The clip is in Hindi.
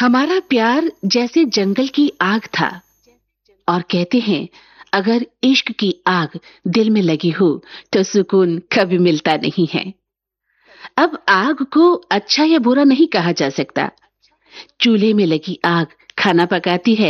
हमारा प्यार जैसे जंगल की आग था और कहते हैं अगर इश्क की आग दिल में लगी हो तो सुकून कभी मिलता नहीं है। अब आग को अच्छा या बुरा नहीं कहा जा सकता। चूल्हे में लगी आग खाना पकाती है